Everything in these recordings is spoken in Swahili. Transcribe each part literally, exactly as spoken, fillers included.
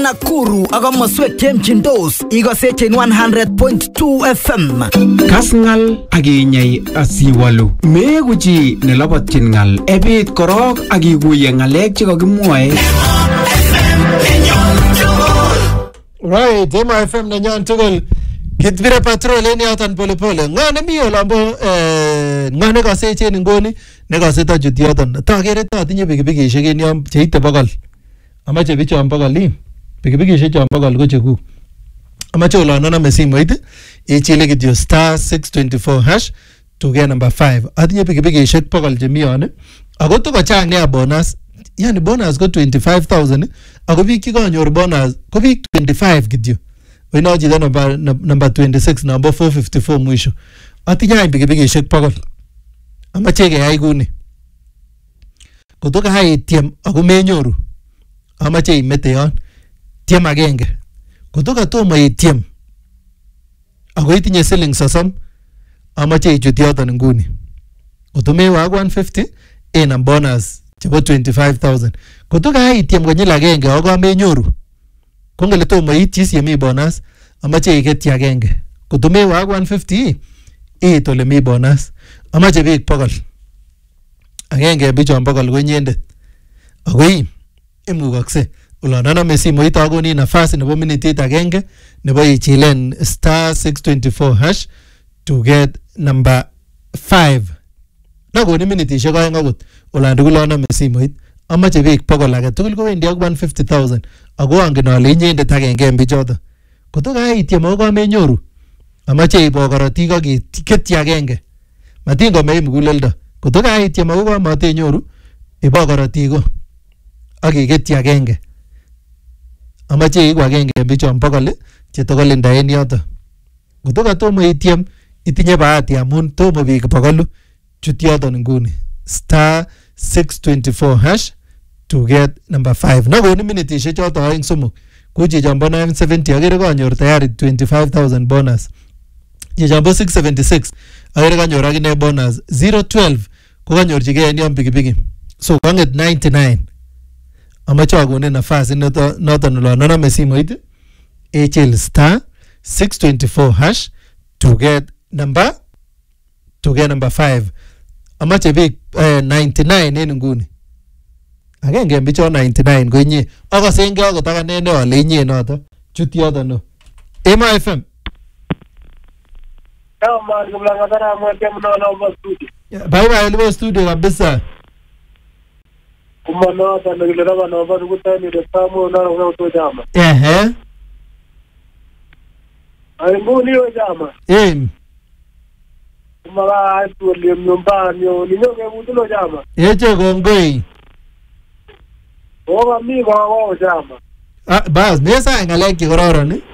Nakuru ak komoswek chemchindos ikosechen one hundred point two F M. Kas ngal ak inyai asiwalu. Meeku chi nelobotyin ngal. Ebit korok ak ikuye ngalek chekakimwoe. Right, M F M nenyon tugul. Kitbire patrol en yoton pole pole. Nga nemi olambo eh nga nekasechen ngoni nekaseta chut yoton. Takere ta tinye pikipikishek en yon cheite bokol. Amache bichon bokol ii. Pikipikishek chon bokol ko chekuk. Amache olon aname simoit ichile kityo star six twenty-four hash to get number five. Atinye pikipikishek bokol chemi yon. Ako to kochang nia bonus. Yani bonus ko twenty-five thousand. Ako biik chikonyor bonus ko biik twenty-five kityo. Wino jida number number twenty-six number four fifty-four mwisho. Atinye hai pikipikishek bokol. Amache keyai kuni. Kotoka hai tiem ako menyoru. Amache imete yon. Tiem agenge. Kotoka tomo itiem. Ako itinye siling sosom. Amache ichut yoton nguni. Kotomewa ak one fifty en am bonus chebo twenty-five thousand. Kotoka hai itiem konyil agenge ako amenyoru. Kongele tomo itis yemi bonus. Amache iketyi agenge. Kotomewa ak one fifty iit ole mi bonus. Amache biik bokol. Agenge bichon bokol ko inyendet. Ako ii imukakse. Olon aname simoit akoni nafasi nebo minitit agenge nebo ichilen star six twenty-four hash to get number five. Nakoni minitishek aeng akot. Olon tugul aname simoit. Amache biik bokol age tugul kowendi ak one hundred fifty thousand. Ako angen ale inyendet agenge en bichoto. Kotoka itiem ako kamenyoru. Amache ibo korotik ak iketyi agenge. Matin komei muguleldo. Kotoka itiem ako kamatenyoru ibo korotik ko ak iketyi agenge. Amache iku agenge en bichon bokol chetokolinda en yoto. Kotoka tomo itiem itinye bahati amun tomo biik bokolu chut yoton nguni. Star six twenty-four hash to get number five. Nakoni minitishek choto aeng somok. Ku chichombo nine seventy akere kanyor tayari twenty-five thousand bonus. Chichombo six seventy-six akere kanyor akine bonus. zero twelve ko kanyorchigei en yon pikipiki. So kanget ninety-nine. Amache akone nafasi noton olon aname simoit ichil star six twenty-four hash to get number to get number five. Amache biik uh, ninety-nine en nguni. Agenge bicho ninety-nine ko inye. Akosenge akot akanene ale inye noto. Chut yoto no. M F M. Kama kumlanga tara mwete mnona uba studio. Bye bye uba studio kabisa. Kumano tanda kilera bana uba tukutani resamo na una uto jama. Ehe. Ay mbuni yo jama. Em. Kumala aitu liemnyumbani yo ninyoke mutulo jama. Eche kongoi. Oga mi bawa jama. Ah, bas, mesa ngalek chikororon ni.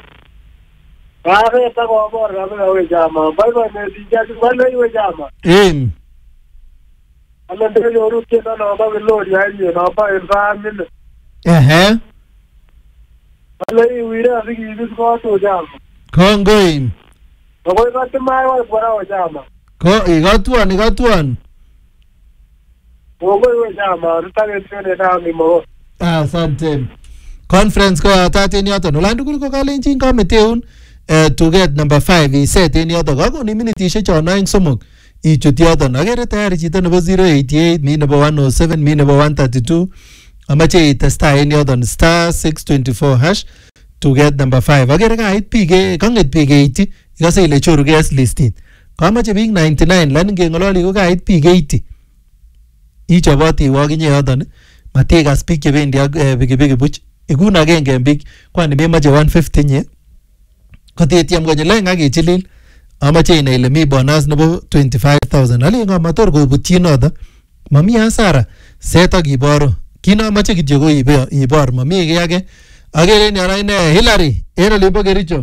Are ta ko bor ga me jama. Bye bye ne dijati bale yo jama. Em. Ala ndege yo ruke na na ba lori ayi na ba environment. Ehe. Ala yi wira rigi bis ko to jama. Kongoi. Ko ga tmai wa bora jama. Ko igatuan igatuan. Ogo yo jama, rutale tene na ni mo. Ah, asante. Conference ko atate ni yoto. Olandu ko kalenjin kameteun uh, to get number five i set en yoto. Kako ni minitishek chon aeng somok ichut yoto. Akere tayari chito nebo zero eighty-eight, mi nebo one oh seven, mi nebo one thirty-two. Amache itestai en yoto star six twenty-four hash to get number five. Akere kait pike, kanget pike eighty. Ikase ile choru guest listit. Kamache biik ninety-nine, lani ngengololi ko kait pike eighty. Ichoboti iwokinye yoton matikas biik chebendi ak pikipiki buch. Ikun agenge en biik kwani memoche one fifty nye kotetiem konyil aeng ak ichilil. Amache inai ile mi bonus nebo twenty-five thousand. Ali ngamator kobutyin noto mami hasara set ak iboru. Kino amache kityo ko ibor mami kiy age. Akere ni ara ine Hillary en olimbo Kericho.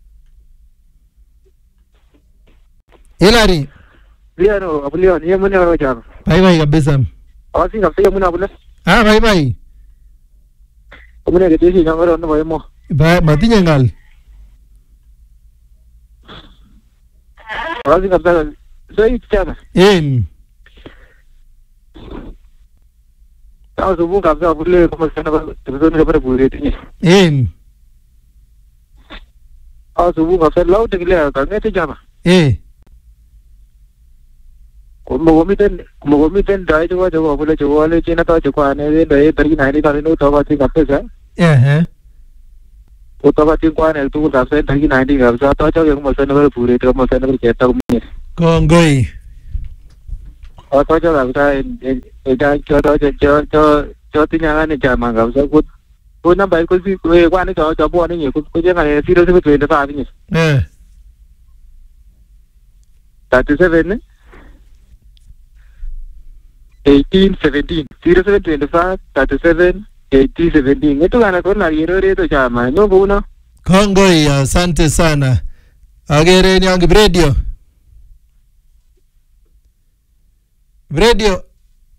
Hillary. Liano abulion yemune ro jama. Bye bye kabisa. Awasi kabisa yemune abule. Ah bye bye. Kumune ketesi nyangoro no boyemo. Ba matinye ngal. Awasi kabisa. So it's jama. Em. Asubuhi kabisa kule kama sana television kapata bure tinye. Eh. Asubuhi kabisa loud kile kangete jama. Eh. Kuma gomiten kuma gomiten dai jo jo kule jo wale china ta jo kwane dai tari nine tari no to ka kapesa. Eh eh. Ko to ka tin kwane tu kabisa tari nine kabisa to jo kama sana kapata bure to kama sana kapata cheta kumye. Kongoi. O to jo kabisa e ja jo jo jo jo jo tinya ngane jama kabisa ko ko namba ko si ko kwane jo jo bo ni ko ko je ngane zero seven two five ni. Eh. thirty-seven eighteen seventeen zero seven two five thirty-seven eighteen seventeen ito kana ko na yero reto chama no buno Kongoi, asante sana. Agere ni ang radio. Radio.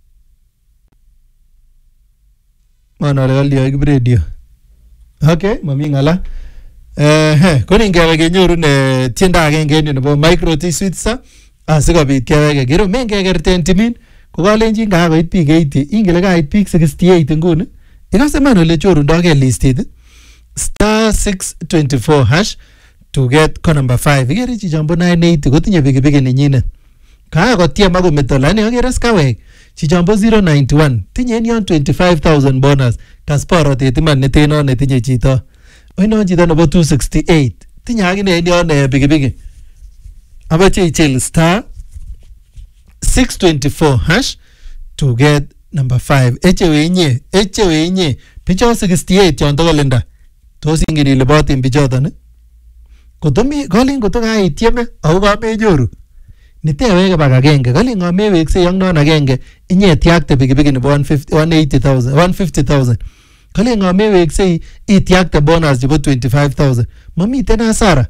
Mana le gali ang radio. Okay, mami ngala. Eh, ko ni ngewe genyoru ne tienda agenge ni nebo micro T Switzer. Asikobit kewege gero mengegerten timin. Ko kalenjin ka koit biik eighty, ingele kait biik sixty-eight nguni. Ikase man ole chorundogei listit. Star six twenty-four hash to get ko number five. Igere chichombo nine eighty kotinye pikipiki nenyinet. Kaa kotiem ako meto lani agere skawek. Chichombo zero ninety-one tinye en yon twenty-five thousand bonus. Kasporotet iman neteno netinye chito. Oinon chito nebo two sixty-eight. Tinye akine en yon pikipiki. Abache ichil star six twenty-four hash to get number five. Eche wenye, eche wenye. Picho sixty-eight yon toko linda. Tos ingin ilibotin pichoton eh? Kotomi, kolin koto ka itieme, au ka menyoru. Niteweke bak agenge, kolin nga mewekse yung non agenge, inye tiakte pikipiki nebo one eighty thousand, one fifty thousand. Kolin nga mewekse itiakte bonus jibo twenty-five thousand. Mamiten hasara.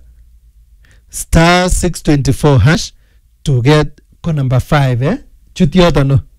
Star six twenty-four hash to get ko number five eh? Chut yoto no.